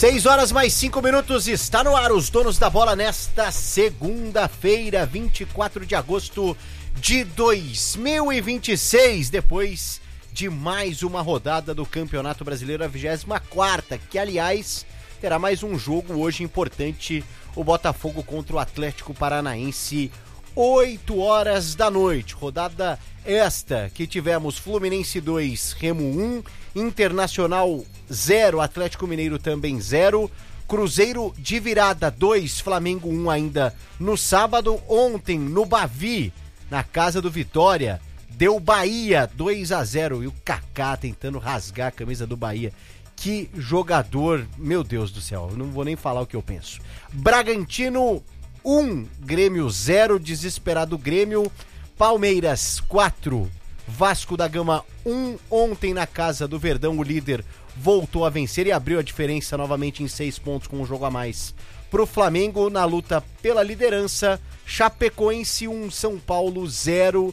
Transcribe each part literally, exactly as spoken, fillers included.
Seis horas mais cinco minutos, está no ar os donos da bola nesta segunda-feira, vinte e quatro de agosto de dois mil e vinte e seis, depois de mais uma rodada do Campeonato Brasileiro, a vigésima quarta, que aliás terá mais um jogo hoje importante, o Botafogo contra o Atlético Paranaense, oito horas da noite, rodada esta que tivemos Fluminense dois, Remo um, Internacional zero, Atlético Mineiro também zero, Cruzeiro de virada dois, Flamengo um ainda no sábado. Ontem no Bavi, na casa do Vitória, deu Bahia dois a zero e o Kaká tentando rasgar a camisa do Bahia. Que jogador, meu Deus do céu, eu não vou nem falar o que eu penso. Bragantino um, Grêmio zero, desesperado Grêmio. Palmeiras quatro, Vasco da Gama um. Ontem na casa do Verdão, o líder voltou a vencer e abriu a diferença novamente em seis pontos com um jogo a mais pro Flamengo na luta pela liderança. Chapecoense um, São Paulo zero,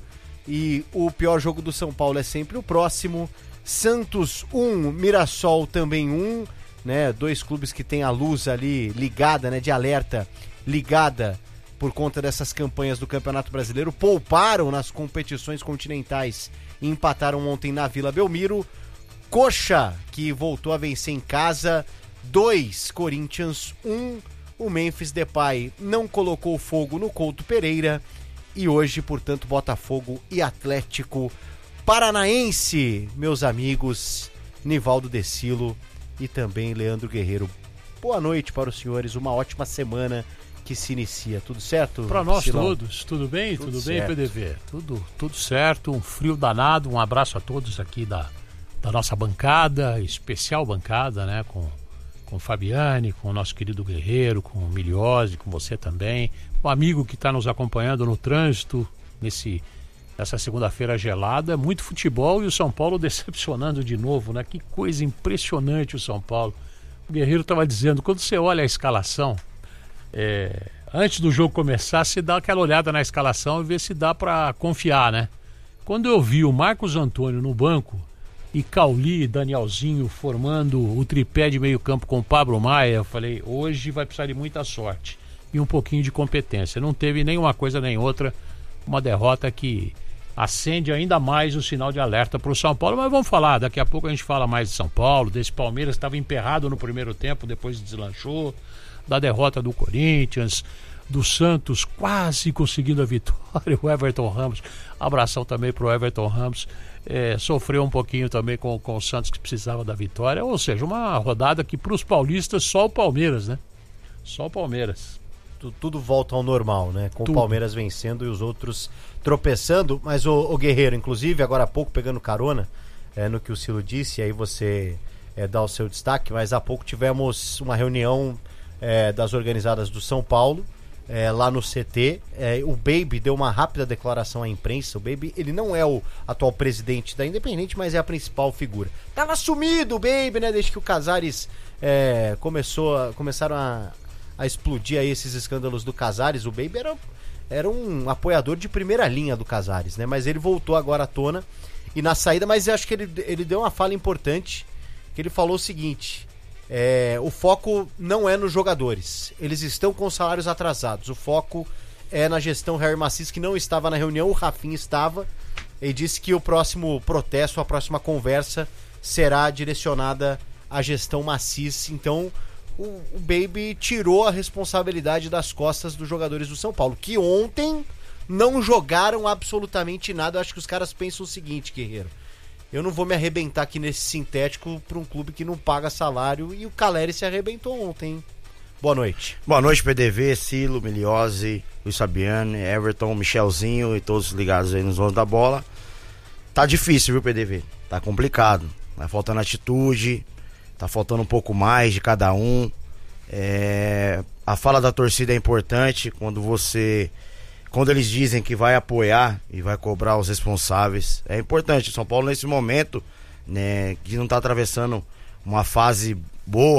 e o pior jogo do São Paulo é sempre o próximo. Santos um, Mirassol também um, né? Dois clubes que tem a luz ali ligada, né? De alerta ligada por conta dessas campanhas do Campeonato Brasileiro, pouparam nas competições continentais e empataram ontem na Vila Belmiro. Coxa, que voltou a vencer em casa, dois, Corinthians um. O Memphis Depay não colocou fogo no Couto Pereira. E hoje, portanto, Botafogo e Atlético Paranaense, meus amigos, Nivaldo Decilo e também Leandro Guerreiro. Boa noite para os senhores, uma ótima semana que se inicia, tudo certo? Para nós Silão? todos, tudo bem? Tudo, tudo bem, P D V? Tudo, tudo certo, um frio danado, um abraço a todos aqui da, da nossa bancada, especial bancada, né, com, com o Fabiane, com o nosso querido Guerreiro, com o Miliose, com você também, o amigo que está nos acompanhando no trânsito, nesse, nessa segunda-feira gelada, muito futebol e o São Paulo decepcionando de novo, né, que coisa impressionante o São Paulo. O Guerreiro estava dizendo, quando você olha a escalação, É, antes do jogo começar, você dá aquela olhada na escalação e vê se dá para confiar, né? Quando eu vi o Marcos Antônio no banco e Cauli e Danielzinho formando o tripé de meio campo com o Pablo Maia, eu falei, hoje vai precisar de muita sorte e um pouquinho de competência. Não teve nenhuma coisa nem outra, uma derrota que acende ainda mais o sinal de alerta para o São Paulo, mas vamos falar, daqui a pouco a gente fala mais de São Paulo, desse Palmeiras que estava emperrado no primeiro tempo, depois deslanchou, da derrota do Corinthians, do Santos quase conseguindo a vitória, o Everton Ramos, abração também pro Everton Ramos, é, sofreu um pouquinho também com, com o Santos que precisava da vitória, ou seja, uma rodada que pros paulistas só o Palmeiras, né? Só o Palmeiras. Tudo, tudo volta ao normal, né? Com tudo. O Palmeiras vencendo e os outros tropeçando, mas o, o Guerreiro, inclusive, agora há pouco pegando carona é, no que o Silo disse, aí você é, dá o seu destaque, mas há pouco tivemos uma reunião É, das organizadas do São Paulo, é, lá no C T. É, o Baby deu uma rápida declaração à imprensa. O Baby, ele não é o atual presidente da Independente, mas é a principal figura. Tava sumido o Baby, né? Desde que o Casares é, começou a, começaram a, a explodir aí esses escândalos do Casares. O Baby era, era um apoiador de primeira linha do Casares, né? Mas ele voltou agora à tona e na saída, mas eu acho que ele, ele deu uma fala importante, que ele falou o seguinte: É, o foco não é nos jogadores, eles estão com salários atrasados, o foco é na gestão Jair Massis, que não estava na reunião, o Rafinha estava, e disse que o próximo protesto, a próxima conversa será direcionada à gestão Massis. Então o, o Baby tirou a responsabilidade das costas dos jogadores do São Paulo, que ontem não jogaram absolutamente nada. Eu acho que os caras pensam o seguinte, Guerreiro: eu não vou me arrebentar aqui nesse sintético para um clube que não paga salário, e o Caleri se arrebentou ontem. Boa noite. Boa noite, P D V, Silo, Miliose, Luiz Fabiane, Everton, Michelzinho e todos ligados aí nos donos da bola. Tá difícil, viu, P D V? Tá complicado. Tá faltando atitude, tá faltando um pouco mais de cada um. É... A fala da torcida é importante quando você... Quando eles dizem que vai apoiar e vai cobrar os responsáveis, é importante. São Paulo, nesse momento, né, que não está atravessando uma fase boa,